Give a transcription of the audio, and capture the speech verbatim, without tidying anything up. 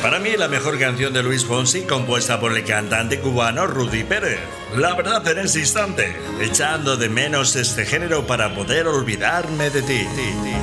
Para mí la mejor canción de Luis Fonsi, compuesta por el cantante cubano Rudy Pérez. La verdad en ese instante, echando de menos este género para poder olvidarme de ti. ti, ti.